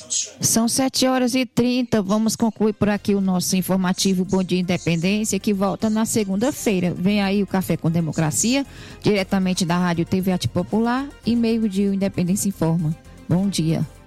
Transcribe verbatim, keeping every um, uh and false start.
São sete horas e trinta. Vamos concluir por aqui o nosso informativo Bom Dia Independência, que volta na segunda-feira. Vem aí o Café com Democracia, diretamente da Rádio T V Arte Popular e meio-dia o Independência Informa. Bom dia.